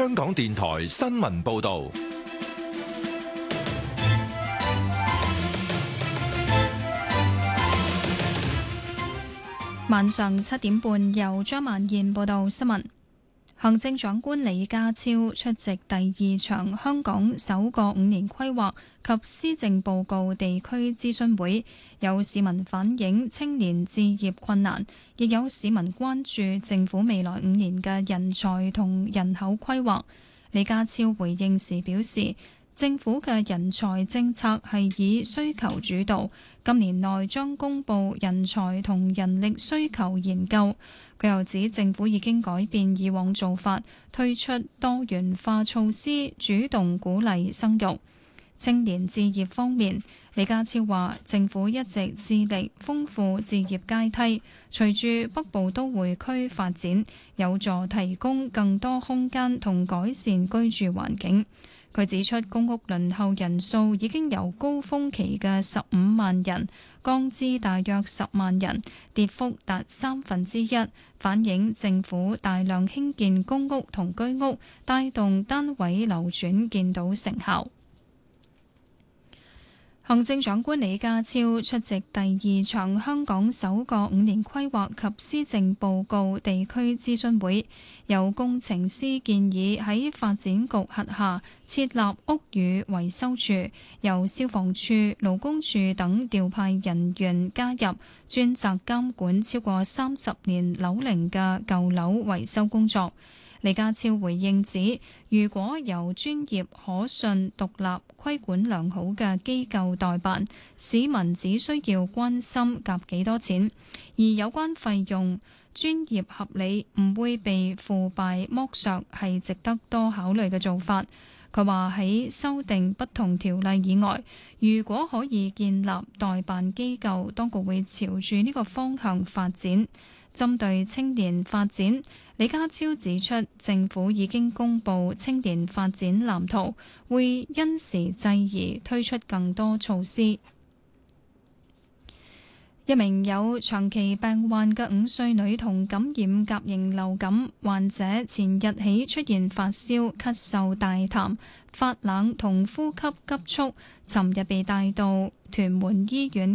香港電台新聞報道。 晚上7點半，由張曼燕報道新聞。行政長官李家超出席第2場香港首個5年規劃及施政報告地區諮詢會，有市民反映青年置業困難，亦有市民關注政府未來5年嘅人才同人口規劃。李家超回應時表示，政府嘅人才政策係以需求主導，今年內將公布人才同人力需求研究。佢又指政府已經改變以往做法，推出多元化措施，主動鼓勵生育。青年置業方面，李家超話政府一直致力豐富置業階梯，隨住北部都會區發展，有助提供更多空間同改善居住環境。佢指出，公屋輪候人數已經由高峰期嘅15萬人降至大約10萬人，跌幅達1/3，反映政府大量興建公屋同居屋，帶動單位流轉見到成效。行政長官李家超出席第2場香港首個5年規劃及施政報告地區諮詢會，有工程師建議喺發展局轄下設立屋宇維修處，由消防處、勞工處等調派人員加入，專責監管超過30年樓齡嘅舊樓維修工作。李家超回應指，如果由專業、可信、獨立、規管良好嘅機構代辦，市民只需要關心夾幾多錢，而有關費用專業合理，唔會被腐敗剝削，係值得多考慮嘅做法。佢話喺修訂不同條例以外，如果可以建立代辦機構，當局會朝住呢個方向發展。針對青年發展，李家超指出，政府已經公布青年發展藍圖，會因時制宜推出更多措施。一名有長期病患嘅5歲女童感染甲型流感患者，前日起出現發燒、咳嗽、大痰、發冷同呼吸急促，尋日被帶到屯門醫院